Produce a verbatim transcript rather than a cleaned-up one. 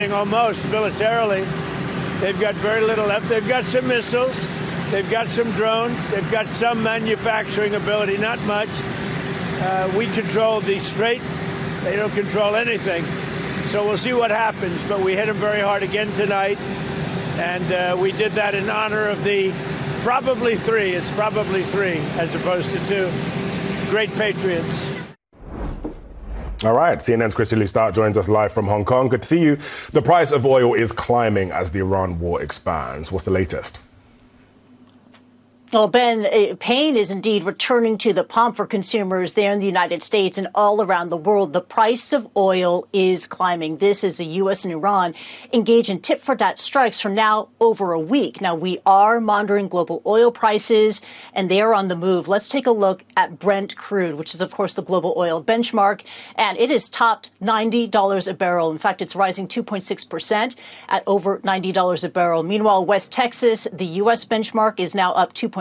Almost militarily. They've got very little left. They've got some missiles. They've got some drones. They've got some manufacturing ability, not much. Uh, we control the Strait. They don't control anything. So we'll see what happens. But we hit them very hard again tonight. And uh, we did that in honor of the probably three. It's probably three as opposed to two great patriots. All right, C N N's Christian Lee Stark joins us live from Hong Kong. Good to see you. The price of oil is climbing as the Iran war expands. What's the latest? Well, Ben, pain is indeed returning to the pump for consumers there in the United States and all around the world. The price of oil is climbing. This is the U S and Iran engage in tit-for-tat strikes for now over a week. Now, we are monitoring global oil prices, and they are on the move. Let's take a look at Brent crude, which is, of course, the global oil benchmark, and it has topped ninety dollars a barrel. In fact, it's rising two point six percent at over ninety dollars a barrel. Meanwhile, West Texas, the U S benchmark, is now up two point